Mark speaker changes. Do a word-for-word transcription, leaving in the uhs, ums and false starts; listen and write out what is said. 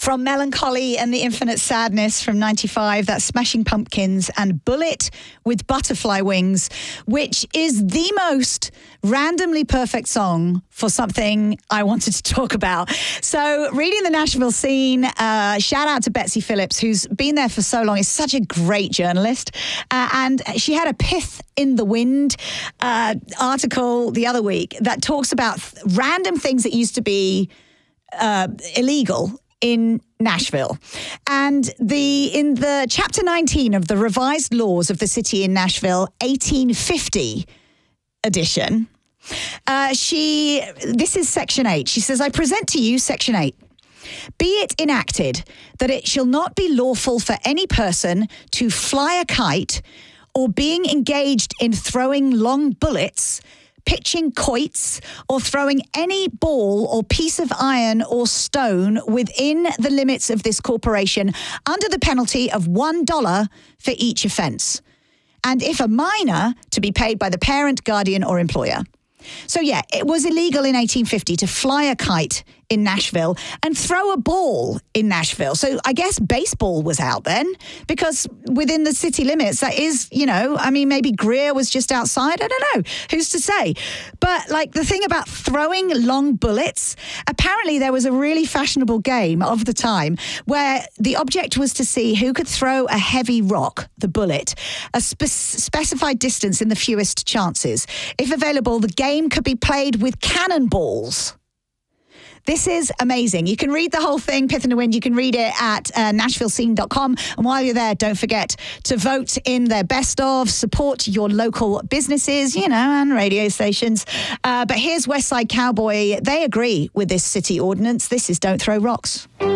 Speaker 1: From Melancholy and the Infinite Sadness from ninety-five, that's Smashing Pumpkins and Bullet with Butterfly Wings, which is the most randomly perfect song for something I wanted to talk about. So reading the Nashville scene, uh, shout out to Betsy Phillips, who's been there for so long, is such a great journalist. Uh, and she had a Pith in the Wind uh, article the other week that talks about th- random things that used to be uh, illegal in Nashville. And the in the chapter nineteen of the revised laws of the city in Nashville, eighteen fifty edition, uh, she, this is section eight. She says, I present to you section eight. Be it enacted that it shall not be lawful for any person to fly a kite or being engaged in throwing long bullets, pitching quoits, or throwing any ball or piece of iron or stone within the limits of this corporation under the penalty of one dollar for each offence. And if a minor, to be paid by the parent, guardian, or employer. So yeah, it was illegal in eighteen fifty to fly a kite in Nashville and throw a ball in Nashville. So I guess baseball was out then, because within the city limits, that is, you know, I mean, maybe Greer was just outside. I don't know. Who's to say? But like the thing about throwing long bullets, apparently there was a really fashionable game of the time where the object was to see who could throw a heavy rock, the bullet, a spe- specified distance in the fewest chances. If available, the game could be played with cannonballs. This is amazing. You can read the whole thing, Pith in the Wind. You can read it at uh, nashville scene dot com. And while you're there, don't forget to vote in their best of, support your local businesses, you know, and radio stations. Uh, but here's West Side Cowboy. They agree with this city ordinance. This is Don't Throw Rocks.